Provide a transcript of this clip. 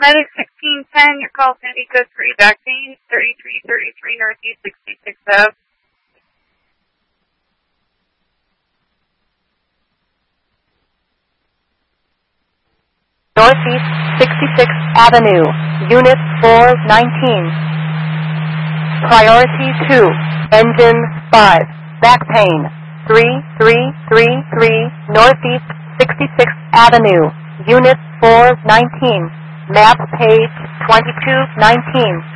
Medic 1610, your call is code 3 back pain, 3333 Northeast 66 Ave. Northeast 66th Avenue, Unit 419. Priority 2, Engine 5, back pain, 3333 Northeast 66th Avenue, Unit 419, map page 2219.